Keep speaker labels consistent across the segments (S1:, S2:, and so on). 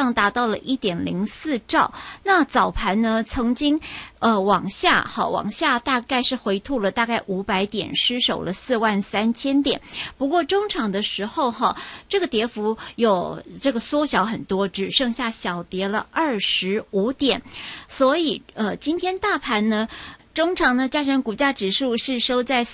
S1: 量达到了 1.04 兆。那早盘呢曾经往下大概是回吐了大概500点，失守了43000点。不过中场的时候这个跌幅有这个缩小很多，只剩下小跌了25点。所以今天大盘呢中场呢，加权股价指数是收在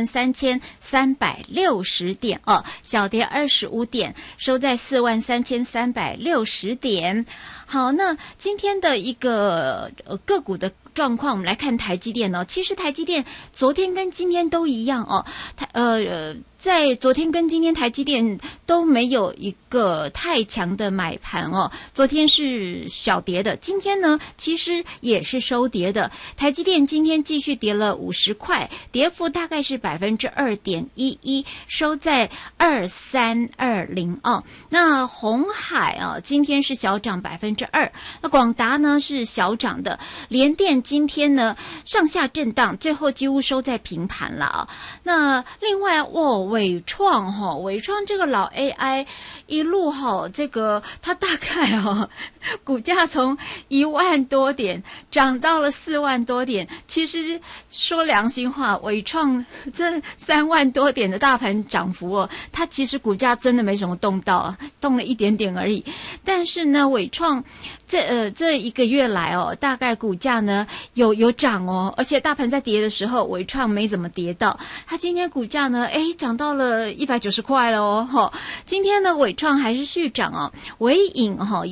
S1: 43360点小跌25点，收在43360点。好，那今天的一个个股的状况，我们来看台积电其实台积电昨天跟今天都一样在昨天跟今天台积电都没有一个太强的买盘昨天是小跌的，今天呢其实也是收跌的。台积电今天继续跌了50块，跌幅大概是 2.11%， 收在2320那鸿海今天是小涨 2%， 那广达呢是小涨的，联电今天呢上下震荡，最后几乎收在平盘了那另外伟创这个老 AI 一路这个它大概股价从1万多点涨到了4万多点。其实说良心话，伟创这3万多点的大盘涨幅它其实股价真的没什么动到，动了一点点而已。但是呢伟创这一个月来大概股价呢有涨而且大盘在跌的时候伟创没怎么跌到，它今天股价呢涨到了190块了今天呢伟创还是续涨伟影